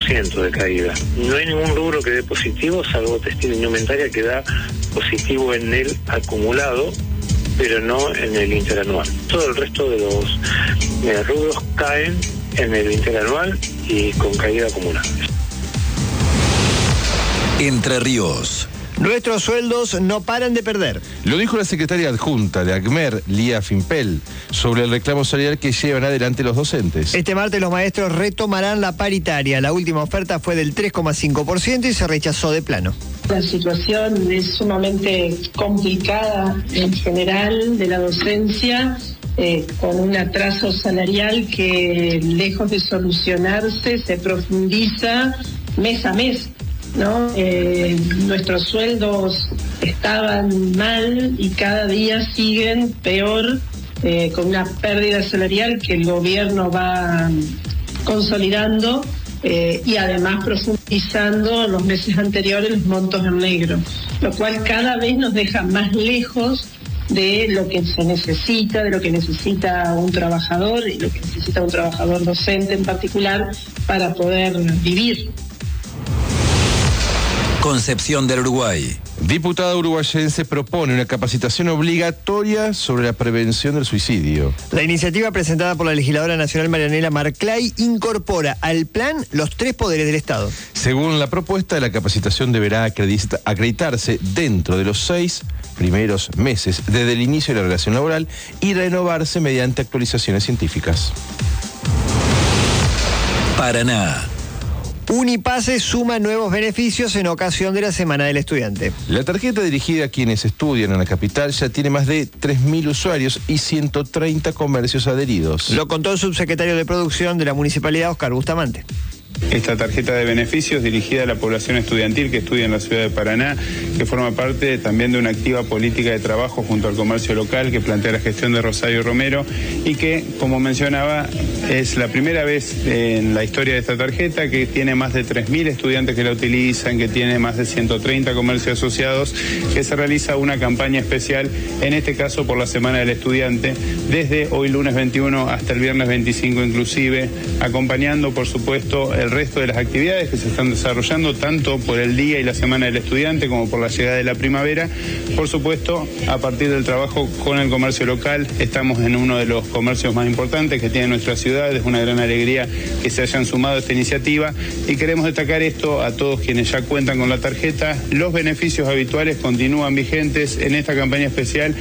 4% de caída. No hay ningún rubro que dé positivo, salvo textil e indumentaria, que da positivo en el acumulado, pero no en el interanual. Todo el resto de los rubros caen en el interanual y con caída acumulada. Entre Ríos. Nuestros sueldos no paran de perder. Lo dijo la secretaria adjunta de ACMER, Lía Fimpel, sobre el reclamo salarial que llevan adelante los docentes. Este martes los maestros retomarán la paritaria. La última oferta fue del 3,5% y se rechazó de plano. La situación es sumamente complicada en general de la docencia, con un atraso salarial que, lejos de solucionarse, se profundiza mes a mes, ¿no? Nuestros sueldos estaban mal y cada día siguen peor, con una pérdida salarial que el gobierno va consolidando y además profundizando en los meses anteriores los montos en negro, lo cual cada vez nos deja más lejos de lo que se necesita, de lo que necesita un trabajador y lo que necesita un trabajador docente en particular para poder vivir. Concepción del Uruguay. Diputada uruguayense propone una capacitación obligatoria sobre la prevención del suicidio. La iniciativa presentada por la legisladora nacional Marianela Marclay incorpora al plan los 3 poderes del Estado. Según la propuesta, la capacitación deberá acreditarse dentro de los 6 primeros meses desde el inicio de la relación laboral y renovarse mediante actualizaciones científicas. Paraná. Unipase suma nuevos beneficios en ocasión de la Semana del Estudiante. La tarjeta dirigida a quienes estudian en la capital ya tiene más de 3.000 usuarios y 130 comercios adheridos. Lo contó el subsecretario de Producción de la Municipalidad, Oscar Bustamante. Esta tarjeta de beneficios dirigida a la población estudiantil que estudia en la ciudad de Paraná, que forma parte también de una activa política de trabajo junto al comercio local que plantea la gestión de Rosario Romero y que, como mencionaba, es la primera vez en la historia de esta tarjeta, que tiene más de 3.000 estudiantes que la utilizan, que tiene más de 130 comercios asociados, que se realiza una campaña especial, en este caso por la Semana del Estudiante, desde hoy lunes 21 hasta el viernes 25 inclusive, acompañando por supuesto el resto de las actividades que se están desarrollando tanto por el Día y la Semana del Estudiante como por la llegada de la primavera. Por supuesto, a partir del trabajo con el comercio local, estamos en uno de los comercios más importantes que tiene nuestra ciudad. Es una gran alegría que se hayan sumado a esta iniciativa y queremos destacar esto a todos quienes ya cuentan con la tarjeta. Los beneficios habituales continúan vigentes en esta campaña especial.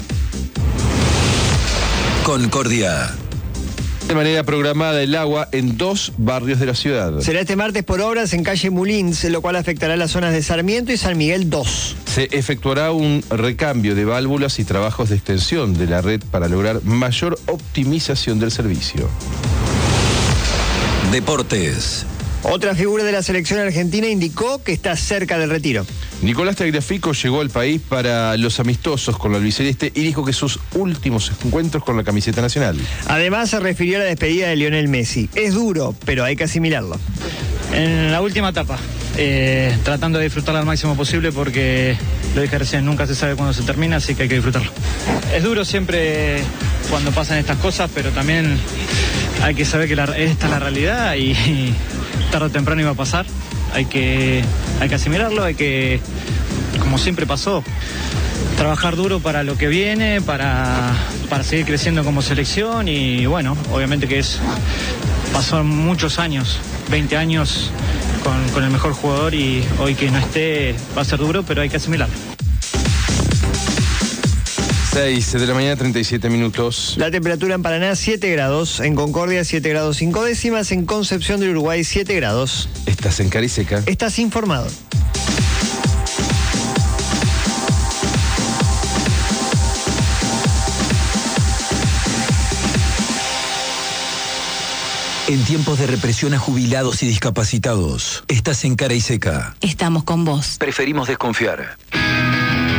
Concordia. De manera programada el agua en 2 barrios de la ciudad. Será este martes por obras en calle Mulins, lo cual afectará las zonas de Sarmiento y San Miguel 2. Se efectuará un recambio de válvulas y trabajos de extensión de la red para lograr mayor optimización del servicio. Deportes. Otra figura de la selección argentina indicó que está cerca del retiro. Nicolás Tagliafico llegó al país para los amistosos con la albiceleste y dijo que sus últimos encuentros con la camiseta nacional. Además se refirió a la despedida de Lionel Messi. Es duro, pero hay que asimilarlo. En la última etapa, tratando de disfrutarla al máximo posible porque, lo dije recién, nunca se sabe cuándo se termina, así que hay que disfrutarlo. Es duro siempre cuando pasan estas cosas, pero también hay que saber que esta es la realidad y tarde o temprano iba a pasar. Hay que asimilarlo, hay que, como siempre pasó, trabajar duro para lo que viene, para seguir creciendo como selección y bueno, obviamente que pasó muchos años, 20 años con el mejor jugador y hoy que no esté va a ser duro, pero hay que asimilarlo. 6 de la mañana, 37 minutos. La temperatura en Paraná 7 grados, en Concordia 7 grados 5 décimas, en Concepción del Uruguay 7 grados. Estás en Cariseca. Estás informado. En tiempos de represión a jubilados y discapacitados, estás en Cara y Seca. Estamos con vos. Preferimos desconfiar.